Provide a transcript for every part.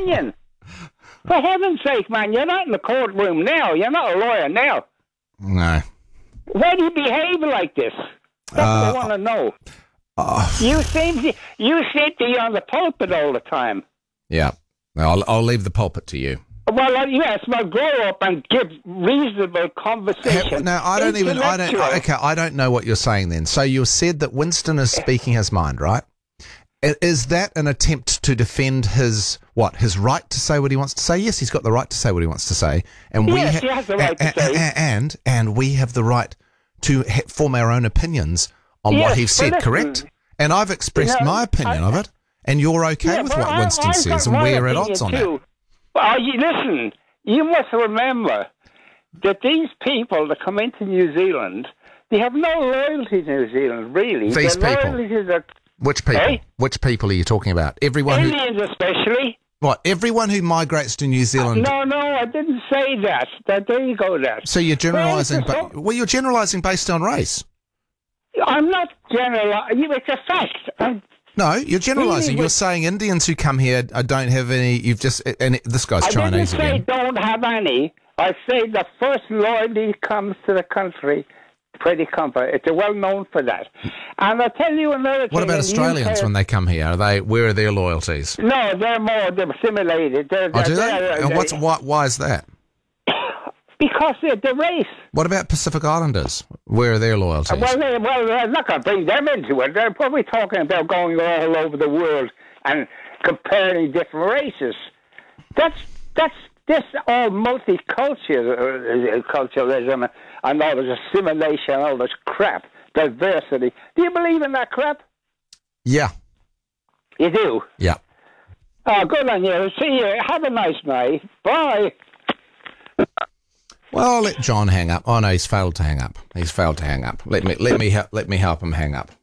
opinion. For heaven's sake, man, you're not in the courtroom now. You're not a lawyer now. No. Why do you behave like this? That's what I want to know. You seem to be on the pulpit all the time. Yeah. I'll leave the pulpit to you. Well, yes, but grow up and give reasonable conversation. I don't know what you're saying then. So you said that Winston is speaking his mind, right? Is that an attempt to defend his right to say what he wants to say? Yes, he's got the right to say what he wants to say. And he has the right to say. And we have the right to form our own opinions on what he said, correct? And I've expressed my opinion of it, and you're okay with what Winston says, and we're at odds on that. Well, listen, you must remember that these people that come into New Zealand, they have no loyalty to New Zealand, really. These people? Which people? Eh? Which people are you talking about? Indians especially. What, everyone who migrates to New Zealand? No, I didn't say that. There you go, that. So you're generalising, you're generalising based on race. I'm not generalising. It's a fact. No, you're generalising. You're saying Indians who come here don't have any. And this guy's Chinese again. I didn't say don't have any. I say the first loyalty comes to the country. Pretty comfort. It's well known for that. And I'll tell you another thing. What about Australians when they come here? Where are their loyalties? No, they're assimilated. Do they? And why is that? Because they're the race. What about Pacific Islanders? Where are their loyalties? Well, I'm not going to bring them into it. They're probably talking about going all over the world and comparing different races. That's this all multiculturalism and all this assimilation, all this crap, diversity. Do you believe in that crap? Yeah. You do? Yeah. Oh, good on you. See you. Have a nice night. Bye. Well, I'll let John hang up. Oh no, he's failed to hang up. Let me help him hang up.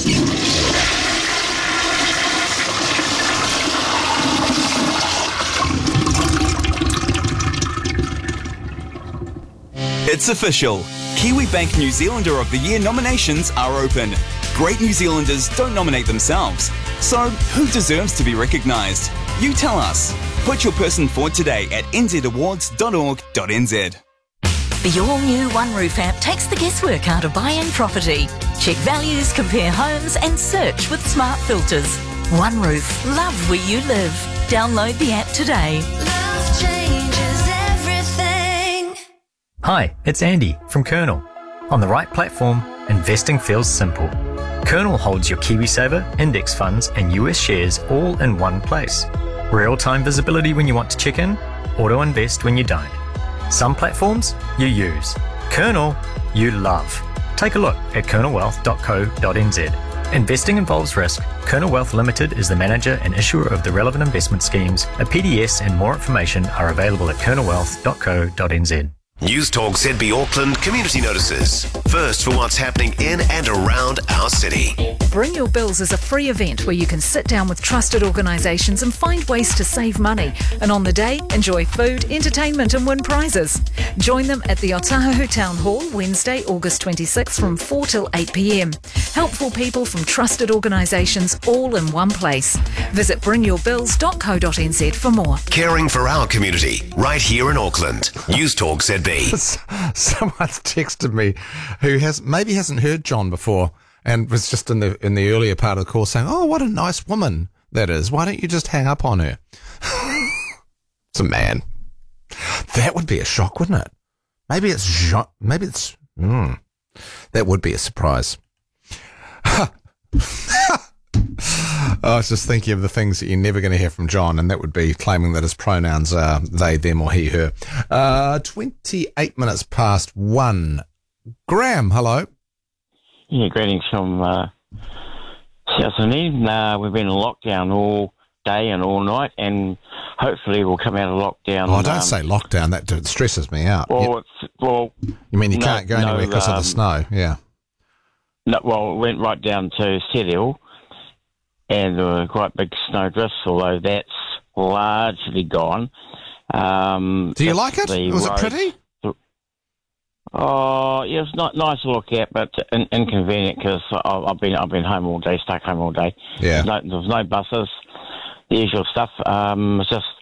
It's official. Kiwibank New Zealander of the Year nominations are open. Great New Zealanders don't nominate themselves. So, who deserves to be recognised? You tell us. Put your person forward today at nzawards.org.nz. The all-new OneRoof app takes the guesswork out of buying property. Check values, compare homes and search with smart filters. OneRoof. Love where you live. Download the app today. Love changes everything. Hi, it's Andy from Kernel. On the right platform, investing feels simple. Kernel holds your KiwiSaver, index funds and US shares all in one place. Real-time visibility when you want to check in, auto-invest when you don't. Some platforms you use. Kernel you love. Take a look at kernelwealth.co.nz. Investing involves risk. Kernel Wealth Limited is the manager and issuer of the relevant investment schemes. A PDS and more information are available at kernelwealth.co.nz. News Talk ZB Auckland community notices. First for what's happening in and around our city. Bring Your Bills is a free event where you can sit down with trusted organisations and find ways to save money. And on the day, enjoy food, entertainment and win prizes. Join them at the Otahuhu Town Hall Wednesday, August 26 from 4 till 8 p.m. Helpful people from trusted organisations all in one place. Visit bringyourbills.co.nz for more. Caring for our community right here in Auckland. News Talk ZB. Someone's texted me who hasn't heard John before and was just in the earlier part of the call saying, "Oh, what a nice woman that is. Why don't you just hang up on her?" It's a man. That would be a shock, wouldn't it? That would be a surprise. I was just thinking of the things that you're never going to hear from John, and that would be claiming that his pronouns are they, them, or he, her. 28 minutes past 1. Graham, hello. Yeah, greetings from South Sydney. We've been in lockdown all day and all night, and hopefully we'll come out of lockdown. Oh, don't say lockdown. That stresses me out. You mean you can't go anywhere because of the snow? Yeah. No, well, it went right down to Set Hill, and there were quite big snow drifts, although that's largely gone. Do you like it? Was it pretty? Oh, yeah, it's not nice to look at, but inconvenient because I've been home all day, stuck home all day. Yeah. There was no buses, the usual stuff. It's just